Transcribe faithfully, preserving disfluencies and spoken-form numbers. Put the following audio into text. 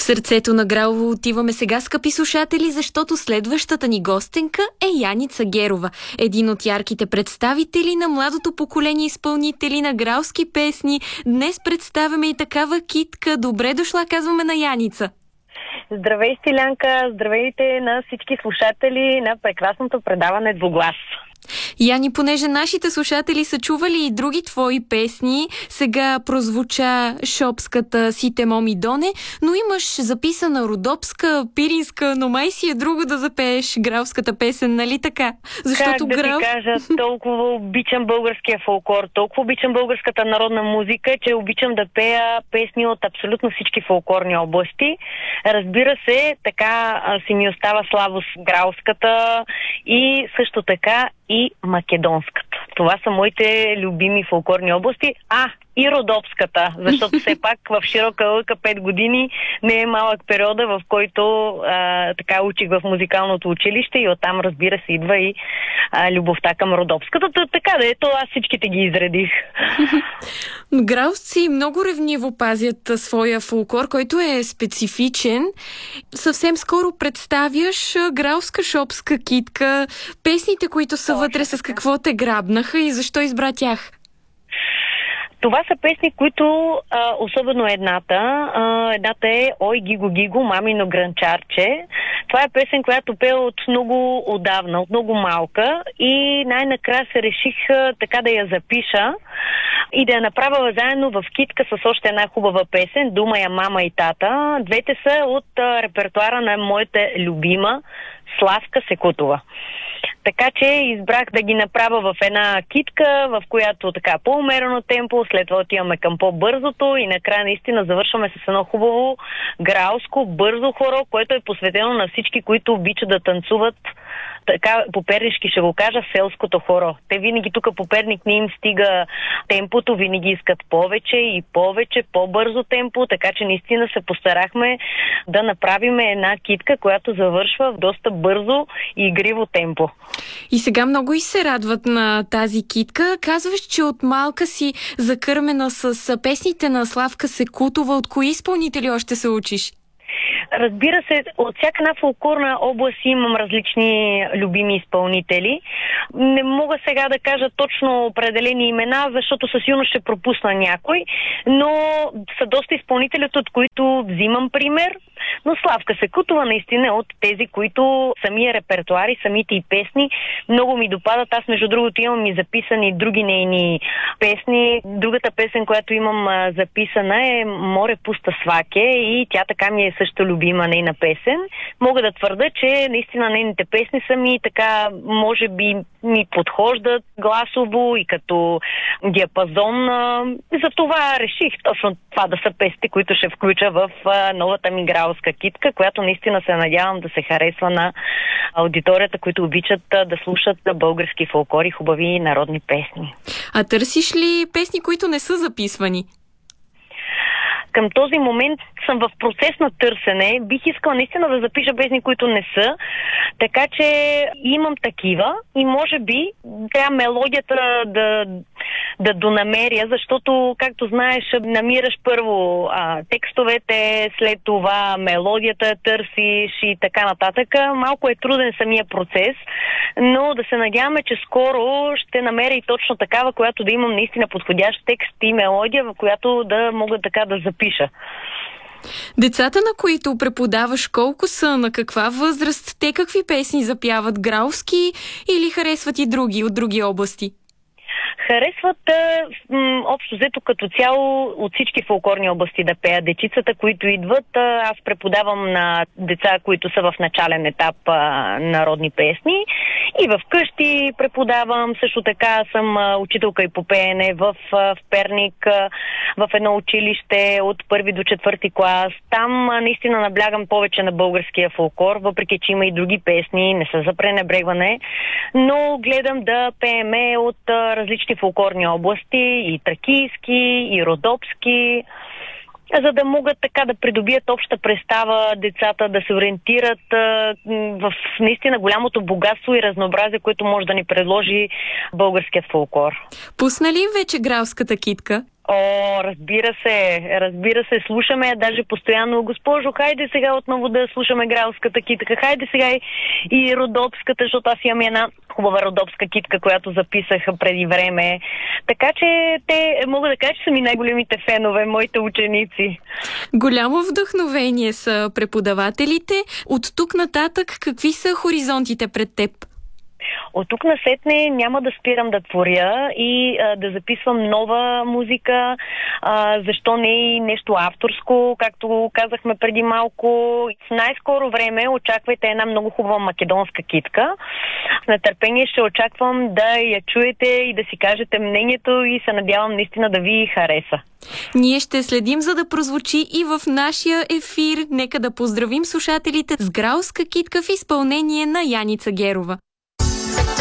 В сърцето на Гралово отиваме сега, скъпи слушатели, защото следващата ни гостенка е Яница Герова, един от ярките представители на младото поколение изпълнители на гралски песни. Днес представяме и такава китка. Добре дошла, казваме на Яница. Здравей, Стилянка! Здравейте на всички слушатели на прекрасното предаване Двуглас. Яни, понеже нашите слушатели са чували и други твои песни, сега прозвуча шопската Сите моми доне, но имаш записана родопска, пиринска, но май си е друго да запееш гралската песен, нали така? Защото как да грал... ти кажа, толкова обичам българския фолклор, толкова обичам българската народна музика, че обичам да пея песни от абсолютно всички фолклорни области. Разбира се, така си ми остава слабост гралската и също така и македонската. Това са моите любими фолклорни области. А, и родопската, защото все пак в широка лъка пет години не е малък периода, в който а, така учих в музикалното училище и оттам, разбира се, идва и а, любовта към родопската. Така да ето, аз всичките ги изредих. Гралци много ревниво пазят своя фолклор, който е специфичен. Съвсем скоро представяш гралска шопска китка, песните, които са вътре, с какво те грабнаха и защо избра тях? Това са песни, които, а, особено едната, а, едната е Ой, Гиго, Гиго, мамино гранчарче. Това е песен, която пея от много отдавна, от много малка и най-накрая се реших а, така да я запиша и да я направя заедно в китка с още една хубава песен, Дума я мама и тата. Двете са от а, репертуара на моята любима Славка Секутова. Така че избрах да ги направя в една китка, в която така по-умерено темпо, след това отиваме към по-бързото и накрая наистина завършваме с едно хубаво гралско, бързо хоро, което е посветено на всички, които обичат да танцуват, така по пернишки ще го кажа, селското хоро. Те винаги тук по Перник не им стига темпото, винаги искат повече и повече, по-бързо темпо, така че наистина се постарахме да направим една китка, която завършва в доста бързо и игриво темпо. И сега много и се радват на тази китка. Казваш, че от малка си закърмена с песните на Славка Секутова. От кои изпълнители още се учиш? Разбира се, от всяка една фолклорна област имам различни любими изпълнители. Не мога сега да кажа точно определени имена, защото със сигурност ще пропусна някой, но са доста изпълнители, от които взимам пример. Но Славка Секутова наистина е от тези, които самия репертуар и самите и песни много ми допадат. Аз, между другото, имам и записани други нейни песни. Другата песен, която имам а, записана е Море пуста сваке и тя така ми е също любима нейна песен. Мога да твърда, че наистина нейните песни са ми така, може би ми подхождат гласово и като диапазон. За това реших точно това да са песните, които ще включа в а, новата ми гралска китка, която наистина се надявам да се харесва на аудиторията, които обичат а, да слушат български фолклор и хубави народни песни. А търсиш ли песни, които не са записвани? Към този момент съм в процес на търсене. Бих искала наистина да запиша песни, които не са. Така че имам такива и може би трябва мелодията да, да донамеря, защото, както знаеш, намираш първо а, текстовете, след това мелодията търсиш и така нататък. Малко е труден самия процес, но да се надяваме, че скоро ще намеря и точно такава, която да имам наистина подходящ текст и мелодия, в която да мога така да запиша. Децата, на които преподаваш, колко са, на каква възраст, те какви песни запяват, гралски или харесват и други от други области? Харесват м, общо взето като цяло от всички фолклорни области да пеят. Дечицата, които идват, аз преподавам на деца, които са в начален етап а, народни песни и в къщи преподавам. Също така съм а, учителка и по пеене в, а, в Перник, а, в едно училище от първи до четвърти клас. Там а, наистина наблягам повече на българския фолклор, въпреки че има и други песни, не са за пренебрегване, но гледам да пееме от а, различни фолклорни области, и тракийски, и родопски, за да могат така да придобият обща представа децата, да се ориентират а, в наистина голямото богатство и разнообразие, което може да ни предложи българският фолклор. Пусна ли вече гралската китка? О, разбира се, разбира се, слушаме, даже постоянно, госпожо, хайде сега отново да слушаме Гралската китка, хайде сега и, и Родопската, защото аз имам една хубава родопска китка, която записах преди време. Така че те, мога да кажа, че са ми най-големите фенове, моите ученици. Голямо вдъхновение са преподавателите. От тук нататък, какви са хоризонтите пред теб? От тук насетне няма да спирам да творя и а, да записвам нова музика, а, защо не и нещо авторско, както казахме преди малко. В най-скоро време очаквайте една много хубава македонска китка. С нетърпение ще очаквам да я чуете и да си кажете мнението и се надявам наистина да ви хареса. Ние ще следим, за да прозвучи и в нашия ефир. Нека да поздравим слушателите с Гралска китка в изпълнение на Яница Герова.